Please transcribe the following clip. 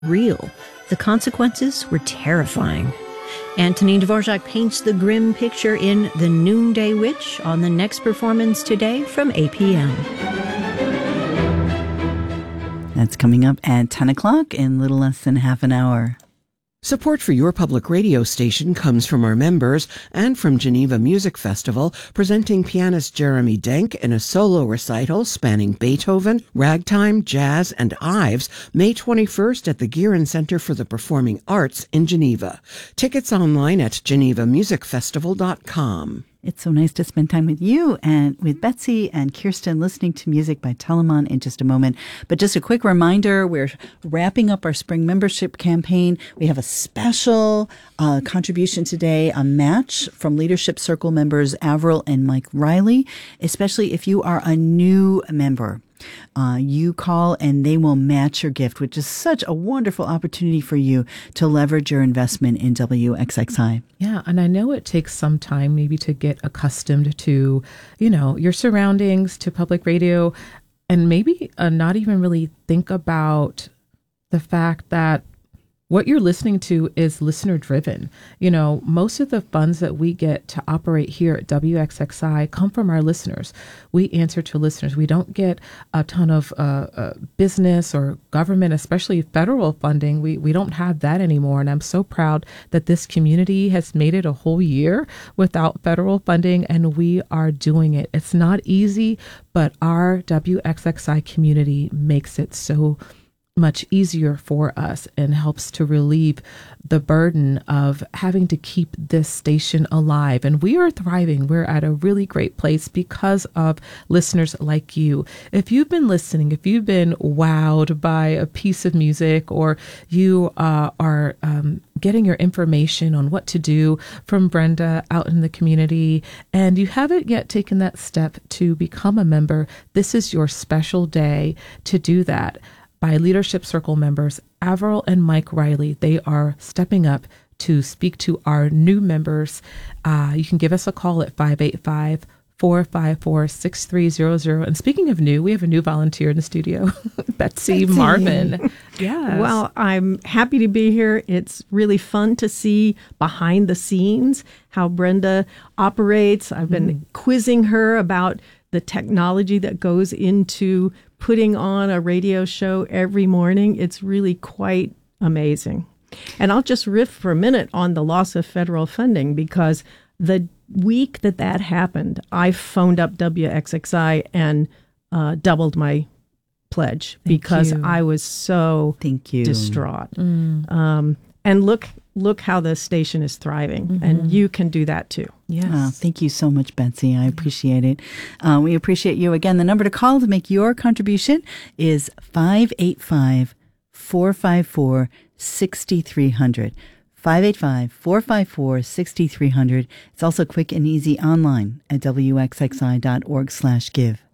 real. The consequences were terrifying. Antonin Dvorak paints the grim picture in The Noonday Witch on the next performance today from APM. That's coming up at 10 o'clock in little less than half an hour. Support for your public radio station comes from our members and from Geneva Music Festival, presenting pianist Jeremy Denk in a solo recital spanning Beethoven, ragtime, jazz, and Ives, May 21st at the Gearin Center for the Performing Arts in Geneva. Tickets online at genevamusicfestival.com. It's so nice to spend time with you and with Betsy and Kirsten listening to music by Telemann in just a moment. But just a quick reminder, we're wrapping up our spring membership campaign. We have a special contribution today, a match from Leadership Circle members Avril and Mike Riley, especially if you are a new member. You call and they will match your gift, which is such a wonderful opportunity for you to leverage your investment in WXXI. Yeah, and I know it takes some time maybe to get accustomed to, your surroundings, to public radio, and maybe not even really think about the fact that what you're listening to is listener driven. Most of the funds that we get to operate here at WXXI come from our listeners. We answer to listeners. We don't get a ton of business or government, especially federal funding. We don't have that anymore. And I'm so proud that this community has made it a whole year without federal funding, and we are doing it. It's not easy, but our WXXI community makes it so much easier for us and helps to relieve the burden of having to keep this station alive. And we are thriving. We're at a really great place because of listeners like you. If you've been listening, if you've been wowed by a piece of music, or you are getting your information on what to do from Brenda out in the community, and you haven't yet taken that step to become a member, this is your special day to do that. By Leadership Circle members Avril and Mike Riley. They are stepping up to speak to our new members. You can give us a call at 585-454-6300. And speaking of new, we have a new volunteer in the studio, Betsy Marvin. Yes. Well, I'm happy to be here. It's really fun to see behind the scenes how Brenda operates. I've been quizzing her about the technology that goes into putting on a radio show every morning. It's really quite amazing. And I'll just riff for a minute on the loss of federal funding, because the week that happened, I phoned up WXXI and doubled my pledge because I was so distraught. And look how the station is thriving, and you can do that too. Yes. Thank you so much, Betsy. I appreciate it. We appreciate you. Again, the number to call to make your contribution is 585-454-6300. 585-454-6300. It's also quick and easy online at wxxi.org/give.